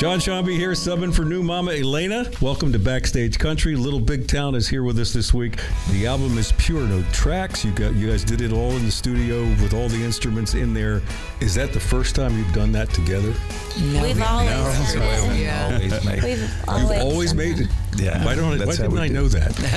John Shambi here, subbing for new Mama Elena. Welcome to Backstage Country. Little Big Town is here with us this week. The album is Pure No Tracks. You guys did it all in the studio with all the instruments in there. Is that the first time you've done that together? No, We've always done it. Always made it. We've You've always done made that. it. Yeah. Why didn't I know that?